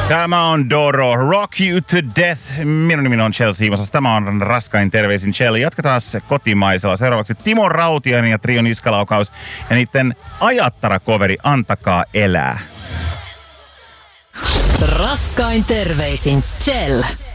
Tämä on Doro, Rock You to Death. Minun nimi on Chelsea Siimosas. Tämä on raskain terveisin Chell. Jatketaan kotimaisella. Seuraavaksi Timo Rautiainen ja Trio Niskalaukaus ja niiden ajattara-coveri Antakaa elää. Raskain terveisin Chell.